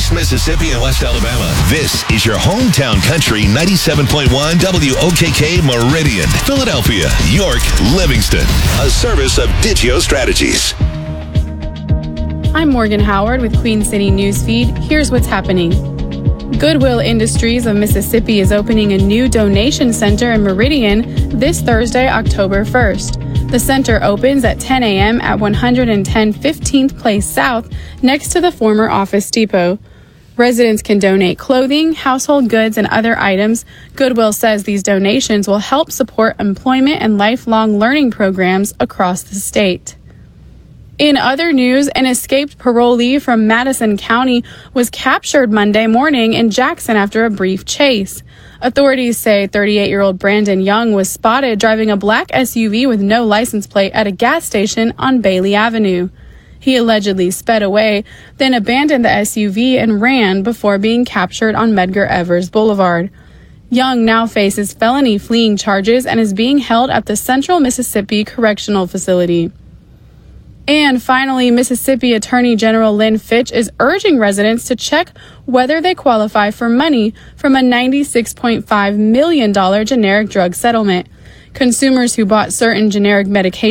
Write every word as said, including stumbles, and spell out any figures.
East Mississippi and West Alabama. This is your hometown country ninety-seven point one W O K K Meridian, Philadelphia, York, Livingston. A service of Digio Strategies. I'm Morgan Howard with Queen City Newsfeed. Here's what's happening. Goodwill Industries of Mississippi is opening a new donation center in Meridian this Thursday, October first. The center opens at ten a.m. at one ten fifteenth Place South, next to the former Office Depot. Residents can donate clothing, household goods, and other items. Goodwill says these donations will help support employment and lifelong learning programs across the state. In other news, an escaped parolee from Madison County was captured Monday morning in Jackson after a brief chase. Authorities say thirty-eight-year-old Brandon Young was spotted driving a black S U V with no license plate at a gas station on Bailey Avenue. He allegedly sped away, then abandoned the S U V and ran before being captured on Medgar Evers Boulevard. Young now faces felony fleeing charges and is being held at the Central Mississippi Correctional Facility. And finally, Mississippi Attorney General Lynn Fitch is urging residents to check whether they qualify for money from a ninety-six point five million dollars generic drug settlement. Consumers who bought certain generic medications